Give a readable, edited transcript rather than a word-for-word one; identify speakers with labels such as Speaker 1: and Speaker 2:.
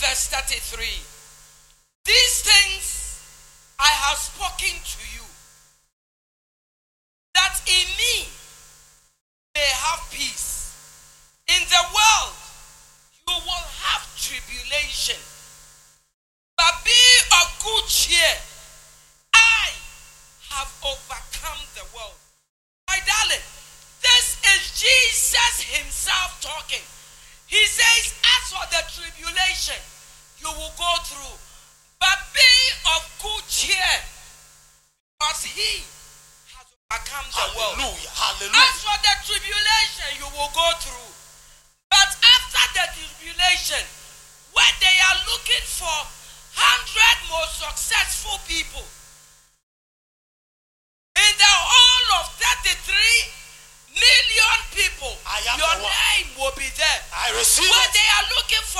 Speaker 1: verse 33. These things I have spoken to you, that in me they have peace. In the world you will have tribulation, but be of good cheer. I have overcome the world. My darling, this is Jesus himself talking. He says, as for the tribulation you will go through, but be of good cheer, because he has overcome the world.
Speaker 2: Hallelujah.
Speaker 1: As for the tribulation you will go through, but after the tribulation, when they are looking for 100 most successful people in the whole of 33 million people, your name will be there.
Speaker 2: I receive
Speaker 1: when
Speaker 2: it.
Speaker 1: they are looking for